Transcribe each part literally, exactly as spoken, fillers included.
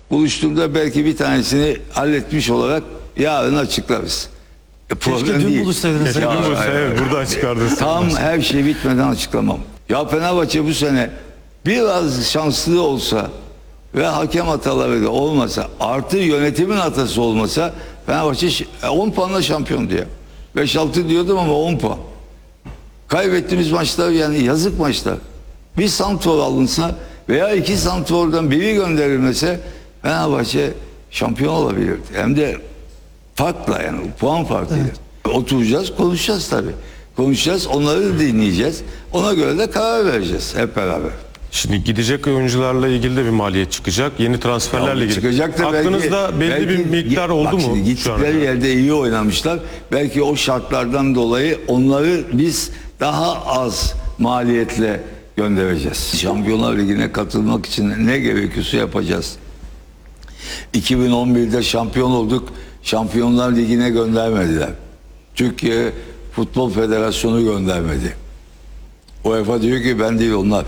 buluştuğumda belki bir tanesini halletmiş olarak yarın açıklarız. E, problem dün değil. buluşsaydınız. Ya, Bugün buluşsa, hayır, evet, buradan çıkardınız. Tam her şey bitmeden açıklamam. Ya Fenerbahçe bu sene biraz şanslı olsa ve hakem hataları da olmasa, artı yönetimin hatası olmasa, Fenerbahçe on puanla şampiyon diye. beş altı diyordum ama on puan. Kaybettiğimiz maçlar yani yazık maçlar. Bir santrfor alınsa veya iki santrfordan biri gönderilmese Fenerbahçe şampiyon olabilirdi. Hem de farkla, yani puan farkıyla. Evet. Oturacağız, konuşacağız tabii. Konuşacağız, onları da dinleyeceğiz. Ona göre de karar vereceğiz hep beraber. Şimdi gidecek oyuncularla ilgili de bir maliyet çıkacak. Yeni transferlerle ilgili. Çıkacak da Aklınızda belki, belli belki, bir miktar oldu bak mu? Şimdi gittikleri yerde iyi oynamışlar. Belki o şartlardan dolayı onları biz daha az maliyetle göndereceğiz. Şampiyonlar Ligi'ne katılmak için ne gerekiyorsa yapacağız. iki bin on birde şampiyon olduk. Şampiyonlar Ligi'ne göndermediler. Türkiye Futbol Federasyonu göndermedi. UEFA diyor ki ben değil onlar.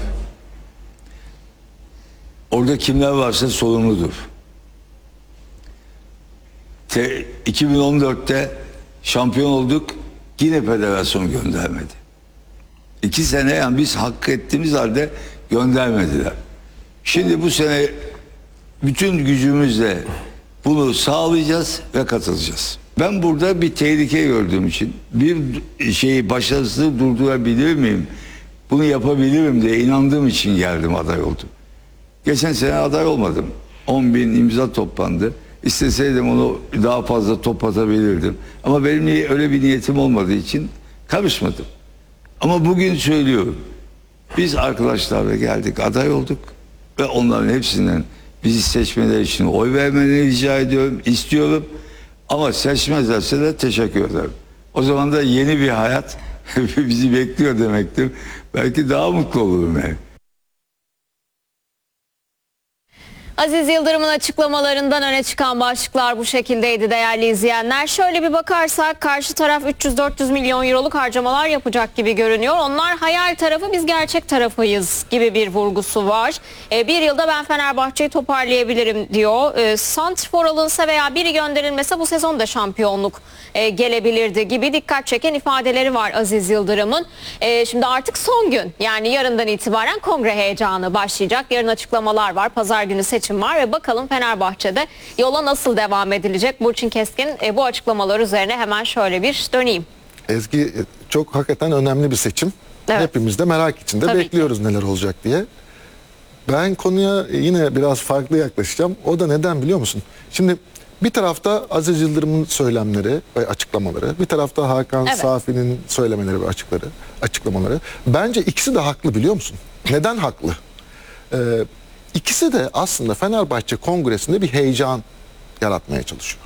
Orada kimler varsa sorumludur. Te, iki bin on dörtte şampiyon olduk, yine federasyon göndermedi. İki sene yani biz hak ettiğimiz halde göndermediler. Şimdi bu sene bütün gücümüzle bunu sağlayacağız ve katılacağız. Ben burada bir tehlike gördüğüm için, bir şeyi başarısız durdurabilir miyim, bunu yapabilirim diye inandığım için geldim, aday oldum. Geçen sene aday olmadım. on bin imza toplandı. İsteseydim onu daha fazla toplatabilirdim. Ama benim öyle bir niyetim olmadığı için karışmadım. Ama bugün söylüyorum. Biz arkadaşlarla geldik, aday olduk. Ve onların hepsinden bizi seçmeleri için oy vermelerini rica ediyorum, istiyorum. Ama seçmezlerse de teşekkür ederim. O zaman da yeni bir hayat bizi bekliyor demektir. Belki daha mutlu olurum yani. Aziz Yıldırım'ın açıklamalarından öne çıkan başlıklar bu şekildeydi değerli izleyenler. Şöyle bir bakarsak karşı taraf üç yüz dört yüz milyon euroluk harcamalar yapacak gibi görünüyor. Onlar hayal tarafı, biz gerçek tarafıyız gibi bir vurgusu var. E, bir yılda ben Fenerbahçe'yi toparlayabilirim diyor. E, santrfor alınsa veya biri gönderilmese bu sezon da şampiyonluk e, gelebilirdi gibi dikkat çeken ifadeleri var Aziz Yıldırım'ın. E, şimdi artık son gün, yani yarından itibaren kongre heyecanı başlayacak. Yarın açıklamalar var. Pazar günü seçim var ve bakalım Fenerbahçe'de yola nasıl devam edilecek? Burçin Keskin e, bu açıklamalar üzerine hemen şöyle bir döneyim. Ezgi, çok hakikaten önemli bir seçim. Evet. Hepimiz de merak içinde Tabii bekliyoruz ki. Neler olacak diye. Ben konuya yine biraz farklı yaklaşacağım. O da neden biliyor musun? Şimdi bir tarafta Aziz Yıldırım'ın söylemleri ve açıklamaları, bir tarafta Hakan evet. Safi'nin söylemeleri ve açıkları, açıklamaları. Bence ikisi de haklı, biliyor musun? Neden haklı? Ee, İkisi de aslında Fenerbahçe Kongresi'nde bir heyecan yaratmaya çalışıyor.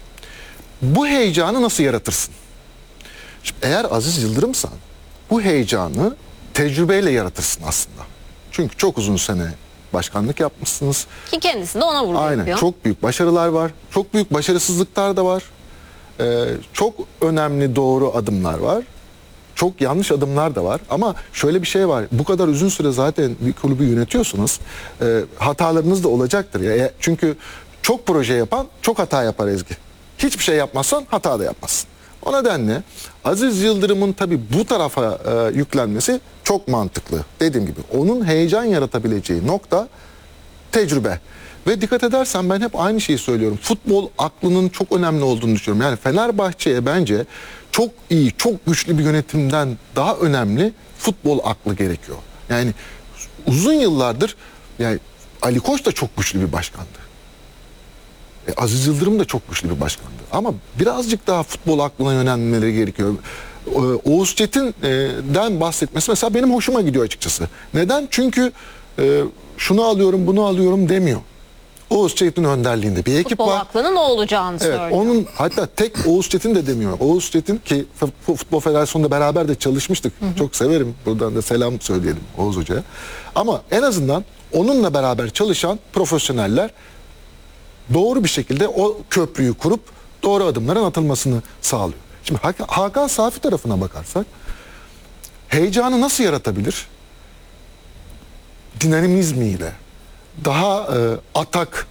Bu heyecanı nasıl yaratırsın? Şimdi eğer Aziz Yıldırımsan bu heyecanı tecrübeyle yaratırsın aslında. Çünkü çok uzun sene başkanlık yapmışsınız. Ki kendisi de ona vurgu Aynen, yapıyor. çok büyük başarılar var. Çok büyük başarısızlıklar da var. Ee, çok önemli doğru adımlar var. Çok yanlış adımlar da var ama şöyle bir şey var, bu kadar uzun süre zaten bir kulübü yönetiyorsunuz, e, hatalarınız da olacaktır ya. Çünkü çok proje yapan çok hata yapar Ezgi. Hiçbir şey yapmazsan hata da yapmazsın. O nedenle Aziz Yıldırım'ın tabii bu tarafa e, yüklenmesi çok mantıklı. Dediğim gibi onun heyecan yaratabileceği nokta tecrübe. Ve dikkat edersen ben hep aynı şeyi söylüyorum. Futbol aklının çok önemli olduğunu düşünüyorum. Yani Fenerbahçe'ye bence çok iyi, çok güçlü bir yönetimden daha önemli futbol aklı gerekiyor. Yani uzun yıllardır yani Ali Koç da çok güçlü bir başkandı. E, Aziz Yıldırım da çok güçlü bir başkandı. Ama birazcık daha futbol aklına yönelmeleri gerekiyor. E, Oğuz Çetin'den bahsetmesi mesela benim hoşuma gidiyor açıkçası. Neden? Çünkü e, şunu alıyorum, bunu alıyorum demiyor. Oğuz Çetin önderliğinde bir ekip Futbol var. Futbol aklının ne olacağını evet, söylüyor. Onun hatta tek Oğuz Çetin de demiyor. Oğuz Çetin ki Futbol Federasyonu'nda beraber de çalışmıştık. Hı hı. Çok severim. Buradan da selam söyleyelim Oğuz Hoca'ya. Ama en azından onunla beraber çalışan profesyoneller doğru bir şekilde o köprüyü kurup doğru adımların atılmasını sağlıyor. Şimdi Hakan Safi tarafına bakarsak heyecanı nasıl yaratabilir? Dinamizmiyle, daha e, atak